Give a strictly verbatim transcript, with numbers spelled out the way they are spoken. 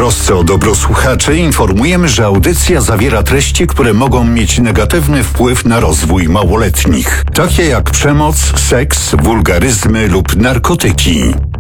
trosce o dobro słuchaczy informujemy, że audycja zawiera treści, które mogą mieć negatywny wpływ na rozwój małoletnich, takie jak przemoc, seks, wulgaryzmy lub narkotyki.